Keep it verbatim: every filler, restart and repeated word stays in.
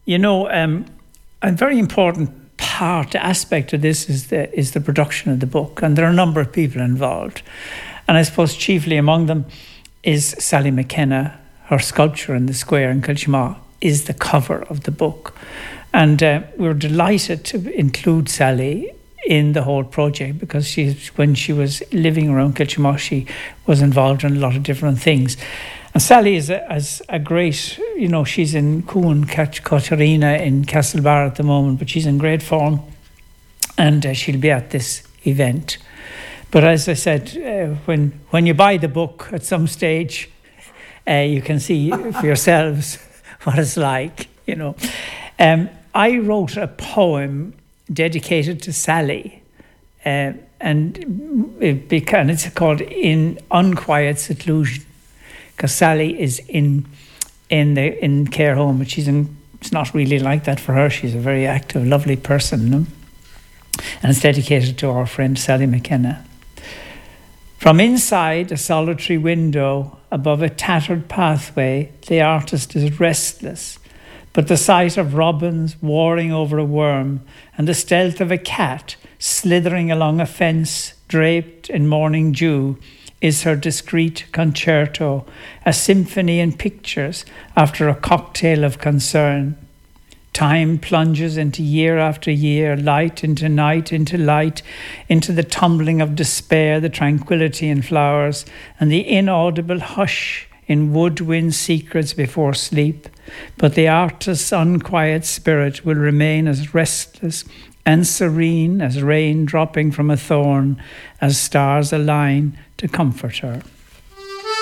you know, um, a very important part, aspect of this is the is the production of the book, and there are a number of people involved, and I suppose chiefly among them is Sally McKenna. Her sculpture in the square in Kiltimagh is the cover of the book, and uh, we were delighted to include Sally in the whole project, because she, when she was living around Kiltimagh, she was involved in a lot of different things. And Sally is a, is a great, you know, she's in Cuan Caterina in Castlebar at the moment, but she's in great form, and uh, she'll be at this event. But as I said, uh, when when you buy the book at some stage, uh, you can see for yourselves what it's like, you know. Um, I wrote a poem dedicated to Sally, uh, and it beca- it's called In Unquiet Seclusion, because Sally is in in the in care home, but she's in. It's not really like that for her. She's a very active, lovely person, no? And it's dedicated to our friend Sally McKenna. From inside a solitary window above a tattered pathway, the artist is restless. But the sight of robins warring over a worm and the stealth of a cat slithering along a fence draped in morning dew is her discreet concerto, a symphony in pictures after a cocktail of concern. Time plunges into year after year, light into night, into light, into the tumbling of despair, the tranquility in flowers, and the inaudible hush in woodwind secrets before sleep. But the artist's unquiet spirit will remain as restless and serene as rain dropping from a thorn, as stars align to comfort her.